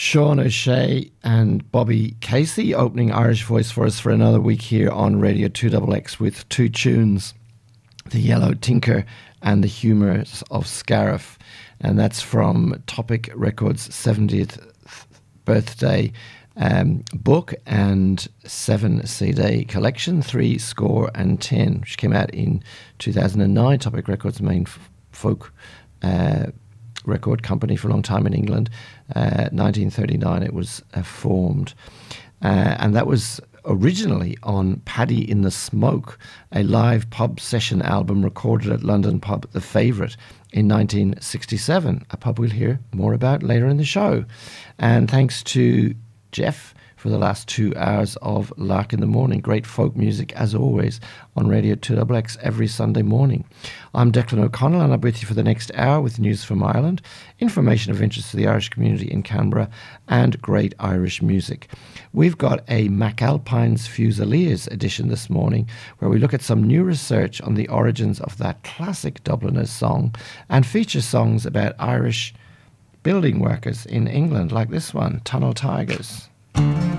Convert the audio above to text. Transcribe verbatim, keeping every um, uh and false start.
Sean O'Shea and Bobby Casey opening Irish Voice for us for another week here on Radio two X X with two tunes, The Yellow Tinker and The Humours of Scariff. And that's from Topic Records' seventieth birthday um, book and seven C D collection, Three Score and Ten, which came out in two thousand nine. Topic Records' main f- folk uh, record company for a long time in England. Uh, nineteen thirty-nine it was uh, formed. Uh, and that was originally on Paddy in the Smoke, a live pub session album recorded at London pub The Favourite in nineteen sixty-seven, a pub we'll hear more about later in the show. And thanks to Jeff for the last two hours of Lark in the Morning. Great folk music, as always, on Radio two X X every Sunday morning. I'm Declan O'Connell, and I'm with you for the next hour with news from Ireland, information of interest to the Irish community in Canberra, and great Irish music. We've got a McAlpine's Fusiliers edition this morning, where we look at some new research on the origins of that classic Dubliners song, and feature songs about Irish building workers in England, like this one, Tunnel Tigers.